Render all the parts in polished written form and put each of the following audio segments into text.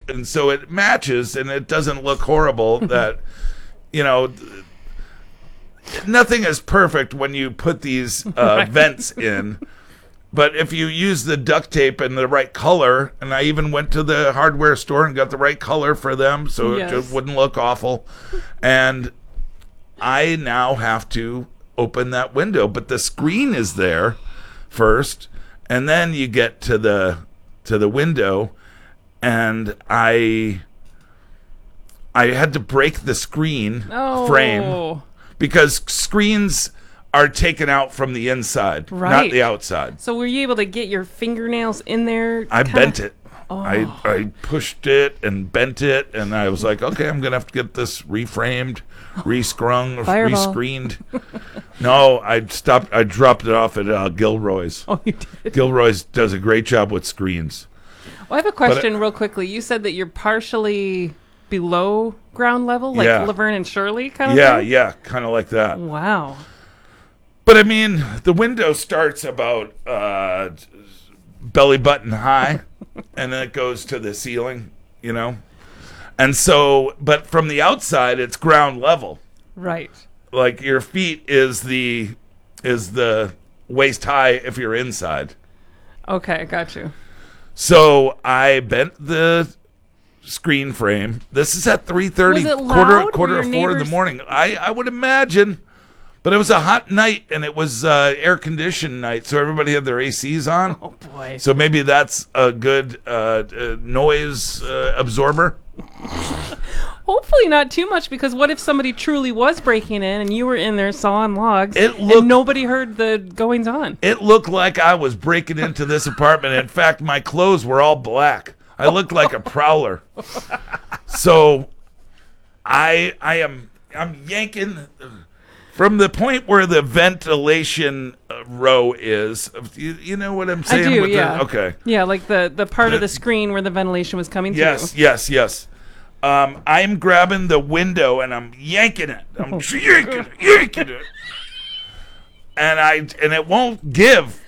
and so it matches, and it doesn't look horrible. That you know, nothing is perfect when you put these vents in. But if you use the duct tape in the right color, and I even went to the hardware store and got the right color for them so it just wouldn't look awful. And I now have to open that window, but the screen is there first, and then you get to the window, and I had to break the screen frame because screens are taken out from the inside, not the outside. So were you able to get your fingernails in there? I bent it. I pushed it and bent it, and I was like, okay, I'm going to have to get this reframed, rescrung, rescreened. No, I dropped it off at Gilroy's. Oh, you did? Gilroy's does a great job with screens. Well, I have a question real quickly. You said that you're partially below ground level, like Laverne and Shirley kind of thing? Yeah, kind of like that. Wow. But I mean, the window starts about belly button high, and then it goes to the ceiling, you know? And so, but from the outside, it's ground level. Right. Like your feet is the waist high if you're inside. Okay, got you. So I bent the screen frame. This is at 3:30, quarter of 4 in the morning. I would imagine. But it was a hot night, and it was air-conditioned night, so everybody had their ACs on. Oh, boy. So maybe that's a good noise absorber. Hopefully not too much, because what if somebody truly was breaking in, and you were in there sawing logs, and nobody heard the goings-on? It looked like I was breaking into this apartment. In fact, my clothes were all black. I looked like a prowler. So I'm yanking... From the point where the ventilation row is, you know what I'm saying? I do, yeah. Okay. Yeah, like the part of the screen where the ventilation was coming through. Yes. I'm grabbing the window and I'm yanking it. I'm yanking it. And it won't give.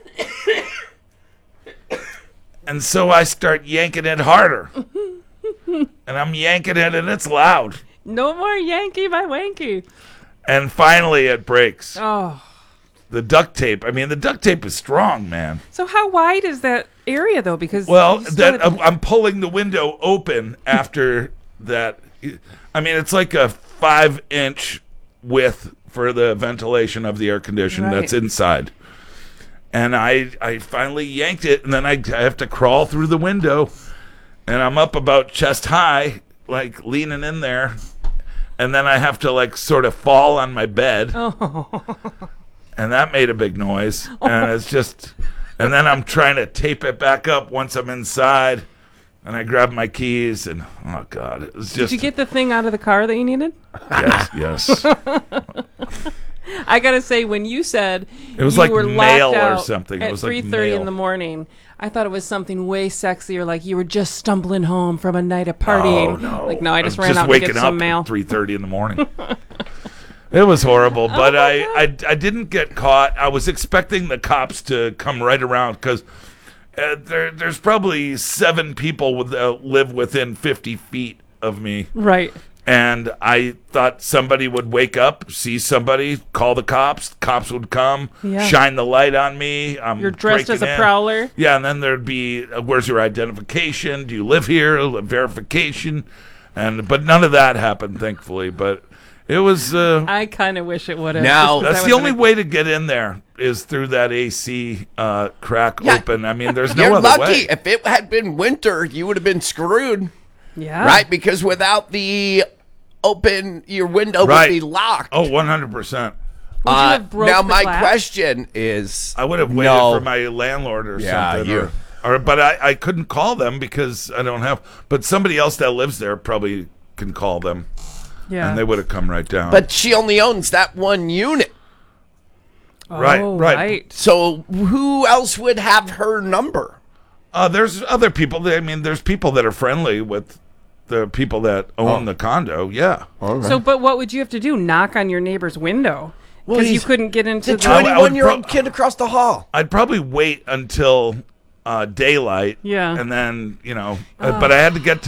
And so I start yanking it harder. And I'm yanking it and it's loud. No more Yankee by Wanky. And finally, it breaks. Oh. The duct tape. I mean, the duct tape is strong, man. So how wide is that area, though? Because I'm pulling the window open after that. I mean, it's like a 5-inch width for the ventilation of the air conditioner that's inside. And I finally yanked it, and then I have to crawl through the window, and I'm up about chest high, like leaning in there. And then I have to like sort of fall on my bed. Oh. And that made a big noise. And it's just, and then I'm trying to tape it back up once I'm inside. And I grab my keys and, oh God, it was just. Did you get the thing out of the car that you needed? Yes. I got to say, when you said it was you like were mail locked or out something. At it was like 3:30 in the morning, I thought it was something way sexier, like you were just stumbling home from a night of partying. Oh, no. Like, no, I just ran out to get some mail. At 3:30 in the morning. It was horrible, but I didn't get caught. I was expecting the cops to come right around because there's probably 7 people that live within 50 feet of me. Right. And I thought somebody would wake up, see somebody, call the cops. Cops would come, shine the light on me. You're dressed as a prowler. Yeah, and then there'd be, where's your identification? Do you live here? Verification. But none of that happened, thankfully. But it was... I kind of wish it would have. Now, that's the only way to get in there is through that AC crack open. I mean, there's no other way. If it had been winter, you would have been screwed. Yeah. Right? Because without the... open, your window would be locked. Oh, 100%. Now, my question is... I would have waited for my landlord or something. But I couldn't call them because I don't have... But somebody else that lives there probably can call them. Yeah. And they would have come right down. But she only owns that one unit. Right. So who else would have her number? There's other people. I mean, there's people that are friendly with... the people that own the condo, Okay. So, but what would you have to do? Knock on your neighbor's window? Because you couldn't get into the 21-year-old kid across the hall. I'd probably wait until daylight. Yeah. And then, but I had to get to